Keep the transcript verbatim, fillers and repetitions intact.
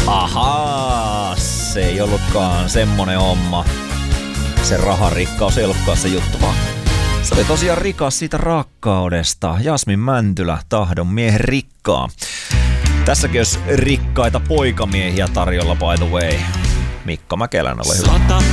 Ahaa, se ei ollutkaan semmonen homma. Se raharikkaus ei ollutkaan se juttu, vaan se oli tosiaan rikas siitä rakkaudesta. Jasmin Mäntylä, tahdon miehen rikkaa. Tässäkin olisi rikkaita poikamiehiä tarjolla, by the way. Mikko Mäkelän, ole hyvä.